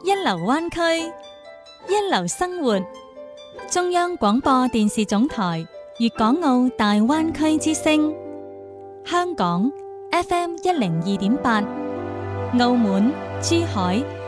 一流灣區，一流生活。中央廣播電視總台粵港澳大灣區之聲，香港 FM102.8，澳門、珠海